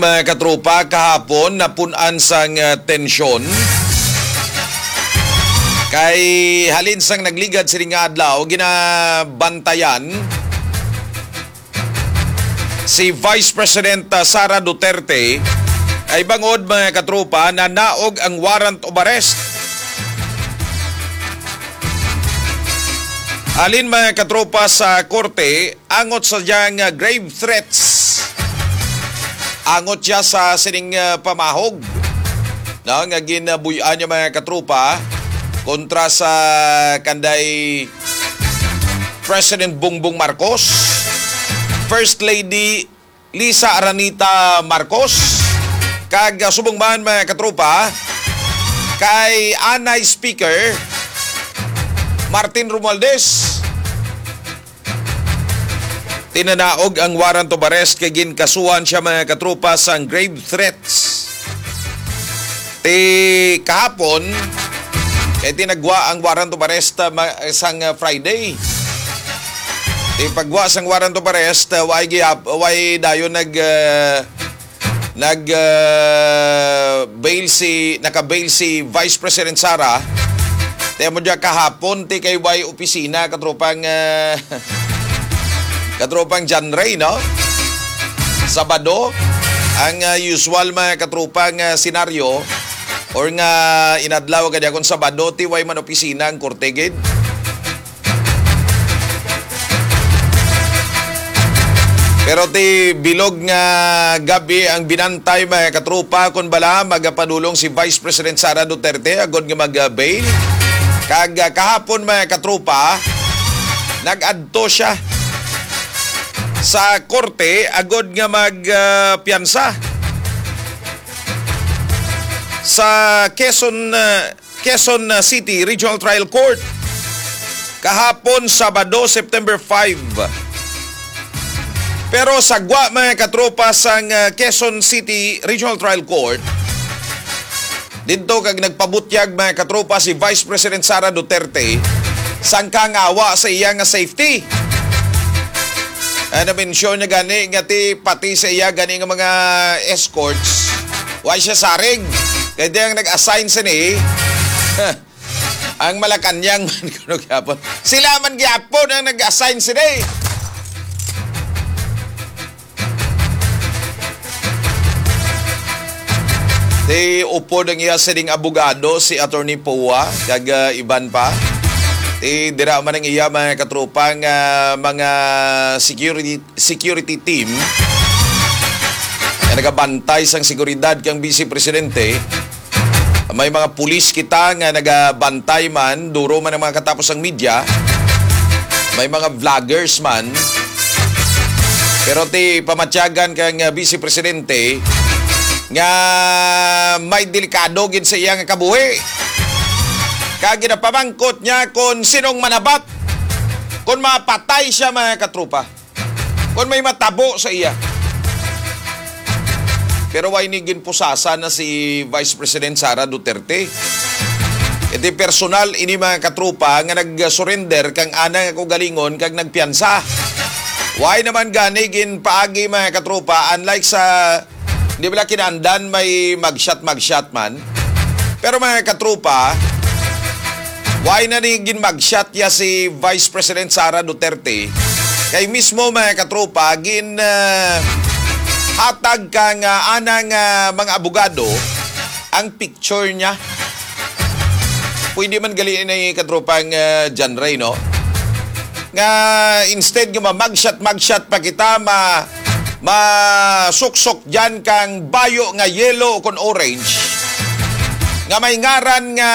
Mga katropa, kahapon napunan sang tensyon kay halin sang nagligad sining adlaw ginabantayan si Vice President Sara Duterte ay bangod mga katropa na naog ang warrant of arrest. Halin mga katropa sa korte angot sa diyang grave threats. Angot siya sa sining pamahog na nga ginabuyan niya mga katrupa kontra sa kanday President Bongbong Marcos, First Lady Lisa Aranita Marcos, kag subongman mga katrupa kay Anay Speaker Martin Romualdez. Tinanaog ang warrant of arrest kay ginkasuhan siya mga katrupa sa grave threats. Kahapon, kay tinagwa ang warrant of arrest sang Friday. Pagwa sang warrant of arrest, way dayon naka-bail si Vice President Sara. Mo diya kahapon kay way opisina katropang John Ray, no? Sabado, ang usual mga katrupang senaryo or nga inadlaw kanya kung Sabado, tiway man opisina ang kortegid. Pero bilog nga gabi ang binantay mga katrupa kung bala magapadulong si Vice President Sara Duterte agad nga mag-bail. Kag kahapon mga katrupa, nag-adto siya sa korte agod nga magpiyansa sa Quezon City Regional Trial Court kahapon Sabado, September 5. Pero sagwa mga katropa sang Quezon City Regional Trial Court, dito kag nagpabutyag mga katropa si Vice President Sara Duterte sang kangawa sa iya nga safety. Na-mention niya gani nga pati sa iya gani nga mga escorts why siya sarig kaya diyang nag-assign sa ni ang Malacanang man sila man gyapon ang nag-assign sa ni. Upo ng iya sa ding abogado si Attorney Poa kag iban pa. Dira man ang iya mga katrupang mga security team na nagabantay sang seguridad kang Vice Presidente. May mga pulis kita nga nagabantay man, duro man ang mga katapos ang media. May mga vloggers man. Pero pamatyagan kang Vice Presidente nga may delikado gid sa iya nga kabuhi. Kaya ginapamangkot niya kung sinong manabat. Kung mapatay siya mga katrupa. Kung may matabo sa iya. Pero why nigin pusasa na si Vice President Sara Duterte. Iti personal ini mga katrupa nga nag-surrender kang anang ako galingon kag nagpiyansa. Why naman ganigin paagi mga katrupa unlike sa di ba kinandan may mag-shot man. Pero mga katrupa, why na niging mag-shot ya si Vice President Sara Duterte? Kay mismo mga katropa, hatag kang anang mga abogado ang picture niya. Pwede man galiin na yung katropang John Ray, no? Nga instead nga mag-shot pa kita, masuksok dyan kang bayo nga yellow kon orange. Nga may ngaran nga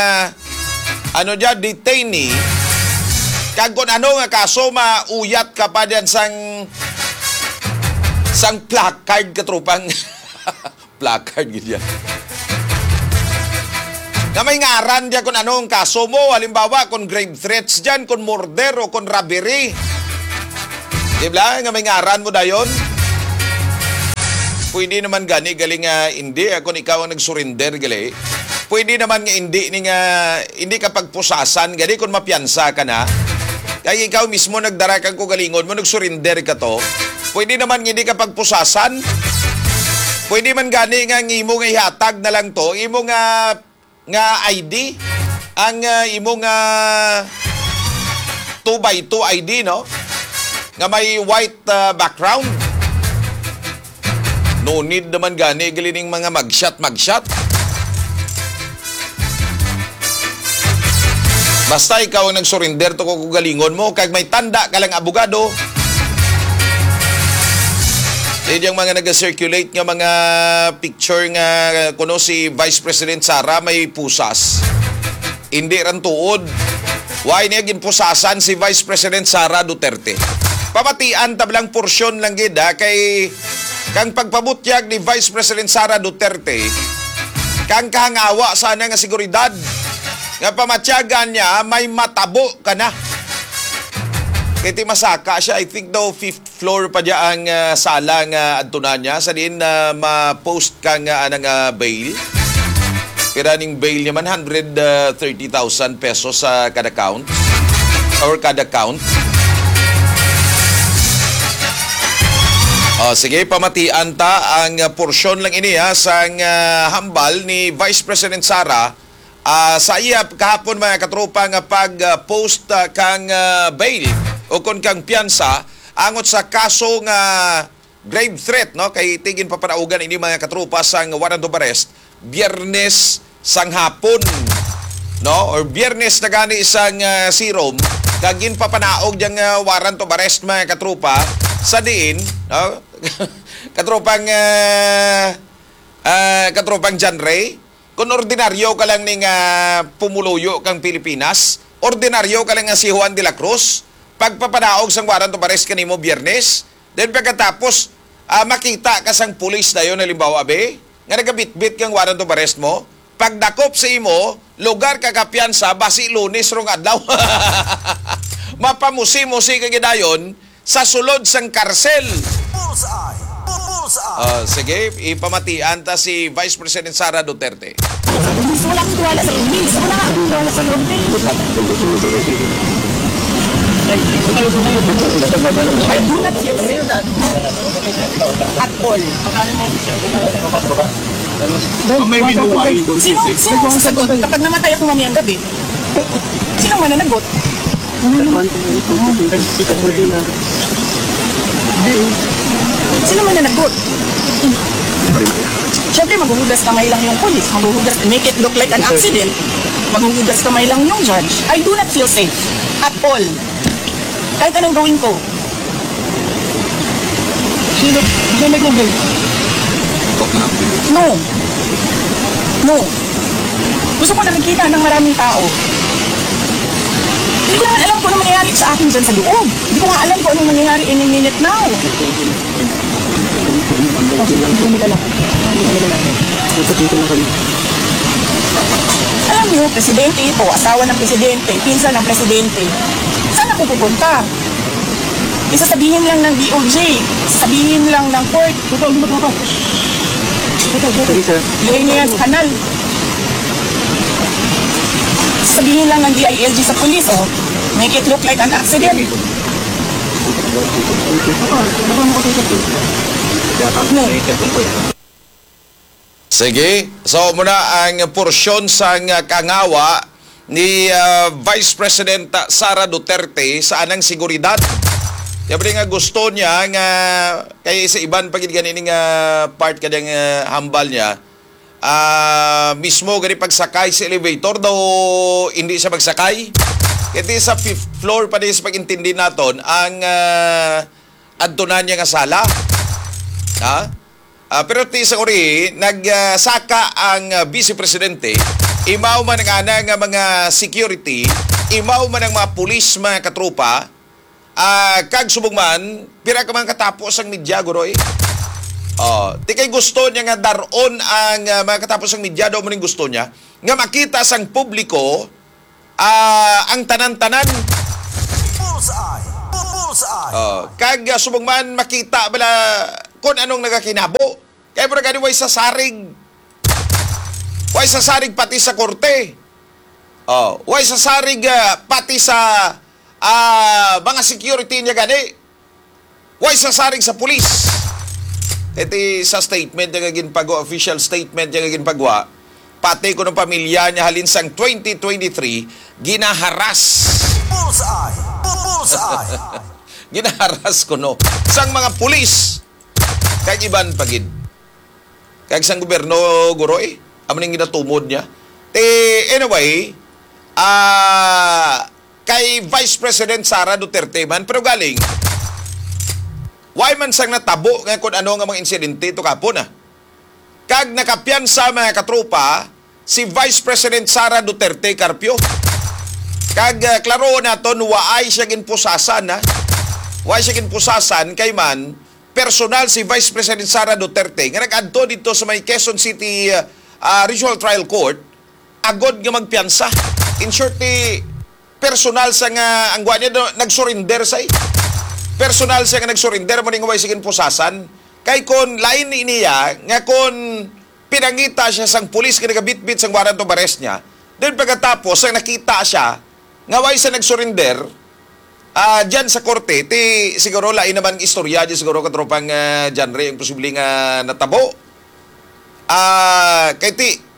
detainee, kag kung ano nga kaso mauyat ka pa dyan sang placard katrupang placard ganyan. Nga may ngaran dyan kung anong kaso mo, halimbawa kung grave threats dyan, kung murder o kung robbery. Diba? Nga may ngaran mo dayon. Pwede naman gani galing hindi kung ikaw ang nag-surrender gali. Pwede naman nga hindi ka pagpusasan gali kung mapiyansa ka na. Kaya ikaw mismo nagdarakan ko galingon mo, nag-surrender ka to. Pwede naman nga hindi ka pagpusasan. Pwede man gani nga imo nga ihatag na lang to, imo nga ID, ang imo nga 2x2 ID, no? Nga may white background. No need naman gani gilining mga magshot. Basta ikaw ang nag-surrender to kung galingon mo, kag may tanda ka lang abogado. Yung mga nag-circulate nga mga picture nga kuno si Vice President Sara may pusas. Hindi ran tuod. Why niya ginpusasan si Vice President Sara Duterte? Pamatian tablang porsyon lang gid kay kang pagpabutyag ni Vice President Sara Duterte kang kahangawa sana nga seguridad nga pamatyagan niya may matabo ka na. Kiti masaka siya, I think daw 5th floor pa diya ang sala nga adtunan niya sa din ma-post ka nga anang bail. Piraning bail niya man 130,000 pesos sa kada count or kada count. Sige, pamatian ta ang porsyon lang ini sa hambal ni Vice President Sara sa iya kahapon mga katropa nga pag-post kang bail o kon kang piyansa angot sa kaso nga grave threat, no? Kay tigin papanaugan ini mga katropa sang warrant of arrest Biyernes sang hapon, no? Or Biyernes na gani isang serum kagin papanaog diyang warrant of arrest mga katropa sa diin, no? katropang John Ray, kung ordinaryo ka lang ning pumuluyo kang Pilipinas, ordinaryo ka lang nga si Juan de la Cruz, pagpapanaog sang warrant of arrest kanimo Biyernes, then pagkatapos makita ka sang pulis na yun, halimbawa be, nga nagabitbit kang warrant of arrest mo, pagdakop sa imo, lugar kakapiyansa, basi Lunes rong adlaw. Mapamusi-musi kagidayon sa sulod sang karsel. Sige, ipamatian ta si Vice President Sara Duterte. Wala akong tuwala sa English. Wala akong tuwala sa I do not feel that at all. Sino sasagot? Kapag namatay ako mamayang gabi, sino mananagot? Sino mananagot? Siyempre, maghuhugas kamay lang yung police. Make it look like an accident. Maghuhugas kamay lang yung judge. I do not feel safe at all. Kahit anong gawin ko. Sino nag-google? No. Gusto ko nakikita ng maraming tao. Hindi ko naman alam kung ano mangyayari sa akin dyan sa loob. Hindi ko nga alam kung ano mangyayari any minute now. Alam niyo, presidente ito, asawa ng presidente, pinsan ng presidente. Saan ako pupunta? Isasabihin lang ng DOJ, sabihin lang ng court. Lagay niya yan sa kanal. Sabihin lang ng DILG sa police, oh. Make it look like an accident. Sige, so muna ang porsyon sa kangawa ni Vice President Sara Duterte sa anang seguridad. Siyempre nga gusto niya nga kaya sa iban pagid ganin nga part kadang hambal niya mismo gani pagsakay sa elevator daw hindi siya magsakay. Kaya sa 5th floor pa din sa pag-intindi naton ang adtunan niya nga sala. Pero sa uri nagsaka ang Vice Presidente, imaw man ang nga mga security, imaw man ang mga pulis, mga katropa, kag subong man, pira ka man katapos ang media, guroy. Di kay gusto niya nga daron ang mga katapos ang media, daw maning gusto niya, nga makita sang publiko ang tanan-tanan. Kag subong man makita bala kung anong nagakinabo. Kaya pero gani way sasarig. Way sasarig pati sa korte. Way sasarig pati sa mga security niya gani. Way sasarig sa pulis. iti sa statement niya ginpagawa, official statement niya ginpagawa, pati ko ng pamilya niya halin sang 2023, ginaharas. Bullseye! Bullseye! Ginaharas ko no. Sang mga pulis, kag iban pagid. Kag sang gobyerno, guroy, amaning ginatumod niya. Anyway, kay Vice President Sara Duterte man, pero galing, why man sang natabo nga kung ano nga mga insidente ito kapon Kag nakapiyansa mga katropa, si Vice President Sara Duterte Carpio. Kag klaro naton, waay siya ginpusasan Waay siya ginpusasan kay man, personal si Vice President Sara Duterte nga nag-adto dito sa may Quezon City Regional Trial Court, agod nga magpiyansa. In short, personal sa nga ang niya nag-surrender say. Personal siya nga nag-surrender mo ning way sigin pusasan. Kay kon lain ni niya nga kon pinangita siya sang pulis nga nagabitbit sang warrant of arrest niya. Then pagkatapos ang nakita siya nga way siya nag-surrender diyan sa korte, siguro lain naman istorya di siguro katropang genre yung posibleng natabo. Kay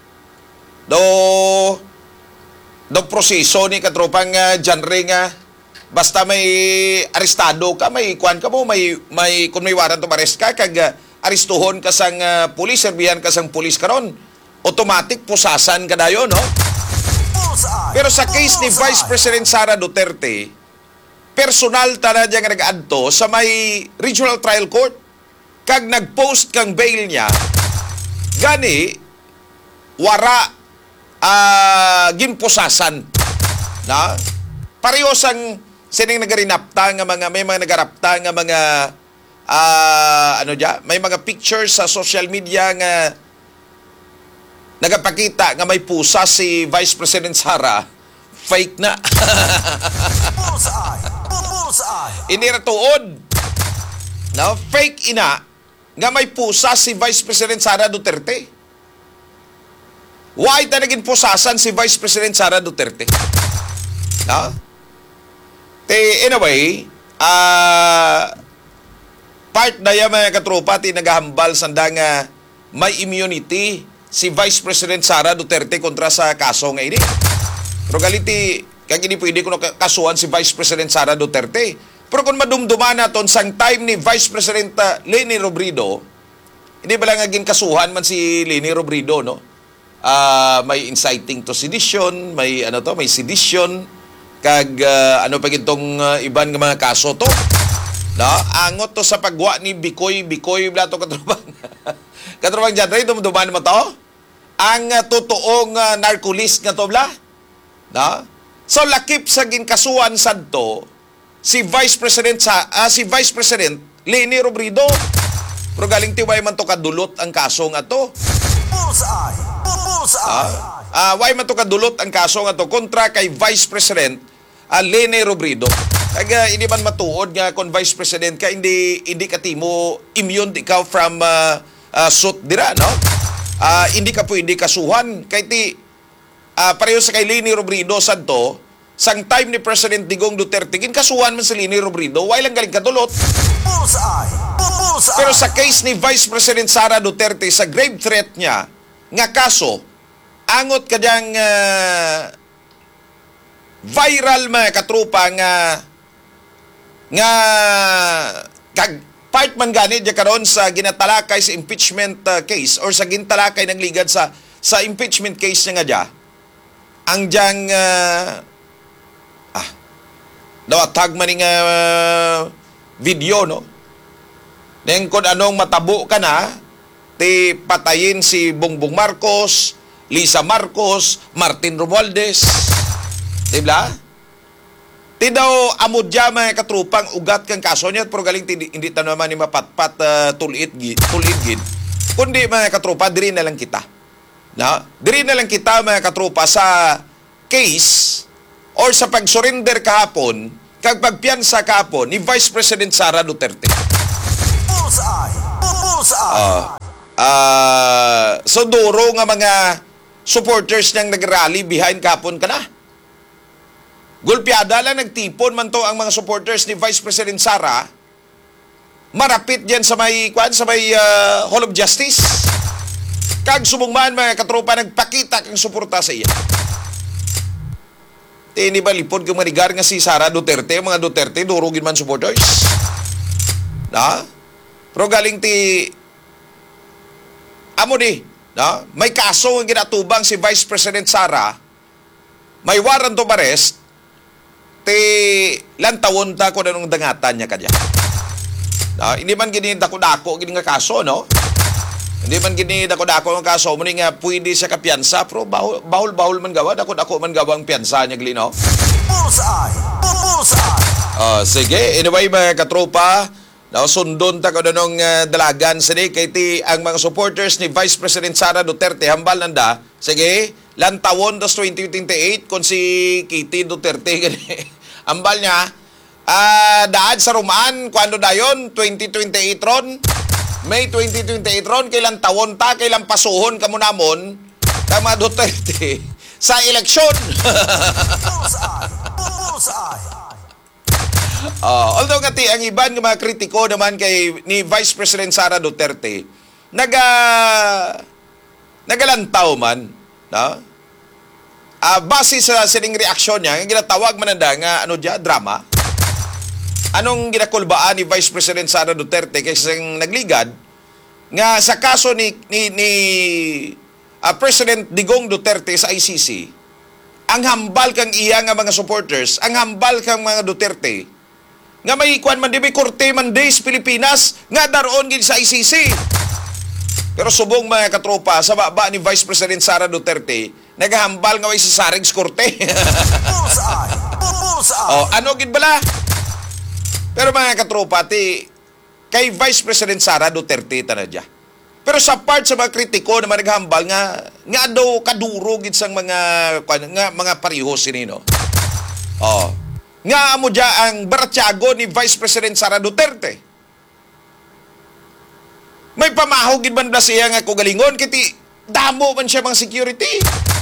do proseso ni katropang genre nga basta may arestado ka, may kuan ka mo, may kung may warrant of arrest ka, kag aristuhon ka sang pulis, serbihan ka sang pulis karon, automatic pusasan ka dayon, no? Pero sa case ni Vice President Sara Duterte, personal tala niya nga nag-adto sa may Regional Trial Court, kag nag-post kang bail niya, gani, wara ginpusasan na pareho sang sining nagarinapta nga mga may mga nagarapta nga mga may mga pictures sa social media nga nagapakita nga may pusa si Vice President Sara, fake na. Bullseye! Bullseye! Hindi na tuod. No? Fake ina nga may pusa si Vice President Sara Duterte. Why ta naging pusasan si Vice President Sara Duterte? No? Anyway, part na yan mga katropa, nagahambal sanda nga may immunity si Vice President Sara Duterte kontra sa kaso nga ini. Pero galiti, kag ini pwede ko kasuhan si Vice President Sara Duterte. Pero kung madumduman naton sang time ni Vice President Leni Robredo, hindi ba lang naging kasuhan man si Leni Robredo, no? May inciting to sedition, may may sedition, kag pa gitong iban nga mga kaso to. No? Angot to sa pagwa ni Bikoy bla to katrubang. Katrubang dyan, rin dumduman mo to? Ang totoong narcolist nga to bla. No? So lakip sa ginkasuan sadto si Vice President Leni Robredo. Pero galing tiway man to kadulot ang kaso nga to. Bullseye! Bullseye! Why man to kadulot ang kaso nga to kontra kay Vice President Leni Robredo. Kaya hindi man matuod nga kung Vice President ka, hindi ka timo immune ikaw from suit dira, no? Hindi ka pwede kasuhan. Kaya pareho sa kay Leni Robredo sadto, sang time ni President Digong Duterte, kasuhan man si Leni Robredo, why lang galing kadulot. Bullseye! Bullseye! Pero sa case ni Vice President Sara Duterte, sa grave threat niya, nga kaso, angot ka diyang viral mga katrupa nga kag part man gani diya karon sa ginatalakay sa impeachment case or sa gintalakay ng ligad sa impeachment case niya nga diya ang diyang nawatag man nga video, no? Then kung anong matabo ka na, patayin si Bongbong Marcos, Lisa Marcos, Martin Romualdez. Diba? Ti daw amudya mga katrupang ugat kang kaso niya, pero galing hindi ta naman ni mapatpat tulit gid. Kundi mga katrupa, diri na lang kita. Na? Diri na lang kita mga katrupa sa case or sa pag-surrender kahapon, kag pagpiyansa kahapon ni Vice President Sara Duterte. Bullseye! Bullseye! So duro nga mga supporters niyang nag-rally behind kahapon ka na. Gulpiada lang nagtipon man to ang mga supporters ni Vice President Sara marapit diyan sa may Hall of Justice. Kag sumungman mga katropa nagpakita kang suporta sa iya. Ini ba lipod kung manigar nga si Sara Duterte, mga Duterte durugin man supporters. Na? Pero galing ti amo di, na? May kaso ang ginatubang si Vice President Sara. May warrant of arrest. Ti lantawon ta ko nanong dangatan niya kadya. Hindi man gini dako-dako gini nga kaso, no? Hindi man gini dako-dako ang kaso, muni nga pwede siya kapiyansa, pero bahol-bahol man gawa, dako-dako man gawa ang piyansa niya, Glino. Bullseye! Bullseye! Sige, anyway mga katropa, sundon ta ko nanong dalagan sini, kay ti ang mga supporters ni Vice President Sara Duterte, hambal nanda, sige, lantawon dos 2028, kung si Kitty Duterte, hambal niya, daan sa Rumaan, kwando dayon, 2028 ron, May 2028 ron, kailang tawon ta, kailang pasuhon kamo namon, kama Duterte, sa eleksyon. Bullseye! Bullseye! Although nga ang iban ng mga kritiko naman kay ni Vice President Sara Duterte, nagalantaw man, no? Base sa sining reaksyon niya, ginatawag man nga drama. Anong ginakulbaan ni Vice President Sara Duterte kaysa nagligad nga sa kaso ni President Digong Duterte sa ICC, ang hambal kang iya nga mga supporters, ang hambal kang mga Duterte, nga may ikuan man di may korte man di sa Pilipinas, nga daroon gid sa ICC. Pero subong mga katropa, sa baba ni Vice President Sara Duterte, naghahambal nga may sasarig sa korte. Bullseye! Bullseye! Ano gid bala? Pero mga katropa, kay Vice President Sara Duterte tanadya. Pero sa part sa mga kritiko na naghambal nga daw kaduro gid sang mga pariho sinino. Nga amo dia ang baratyago ni Vice President Sara Duterte. May pamahog gid man ba siya nga kugalingon kiti damo man siya mga security.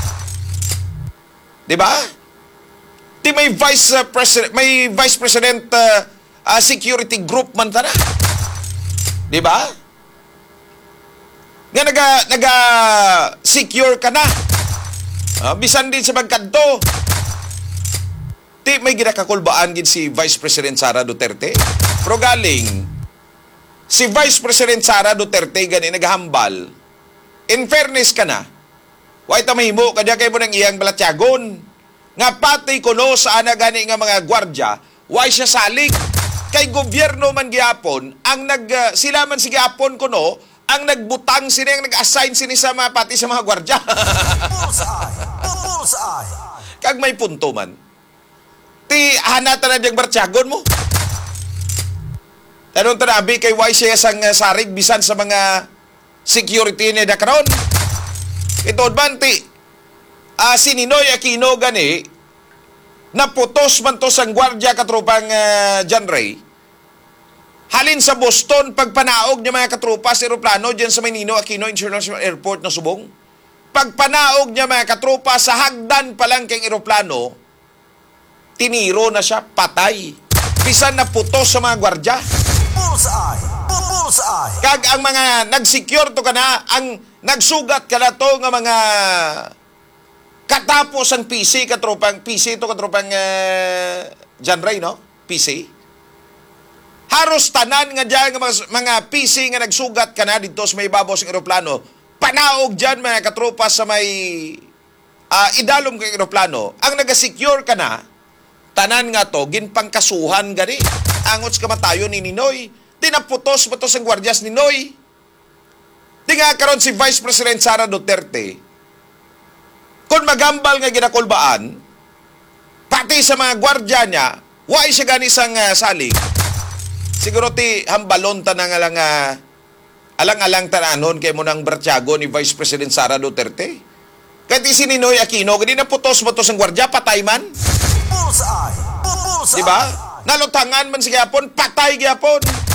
Di ba? May Vice President security group man tana. Di ba? Nga naga-secure ka na. Bisan din sa magkanto. May ginakakulbaan gid si Vice President Sara Duterte. Pero galing, si Vice President Sara Duterte gani naghambal. In fairness ka na, way ta mahimo kadya kay mo nang iyang balatyagon. Nga patay kuno sa ana gani nga mga gwardya, way siya salig. Kay gobyerno man gihapon ang sila man si gihapon kuno ang nagbutang sini ang nag-assign sini sa mga pati sa mga gwardiya. Bullseye! Bullseye! Kag may punto man. Hanata na diyang bartyagon mo. Tanong tanabi kay why siya sang sarig bisan sa mga security ni dakaron. Ito man si Ninoy Aquino gani naputos man to sang gwardya katropang John Ray. Halin sa Boston, pagpanaog niya mga katropa sa aeroplano dyan sa Ninoy Aquino International Airport na Subong. Pagpanaog niya mga katropa sa hagdan pa lang kay aeroplano, tiniro na siya, patay. Bisan naputos sa mga gwardya. Bullseye! Bullseye! Kag ang mga nag-secure to ka na, ang nagsugat ka na to nga mga katapos ang PC katropang John Ray, no? PC. Haros tanan nga dyan mga PC nga nagsugat ka na dito sa may babaw sa aeroplano. Panaog dyan mga katropa sa may idalom kay aeroplano. Ang nagasecure ka na, tanan nga to, ginpangkasuhan gani. Angots kamatayo ni Ninoy. Tinaputos ba to sa gwardyas ni Ninoy? Di nga karon si Vice President Sara Duterte, kung magambal nga ginakulbaan, pati sa mga gwardya niya, why siya gani sang salig? Siguro hambalon ta na nga lang alang-alang tananon kay mo ng Bartiago ni Vice President Sara Duterte. Kahit si Ninoy Aquino, gani naputos mo to sang gwardya, patay man. Bullseye! Bullseye! Diba? Nalutangan man si Gapon, patay Gapon.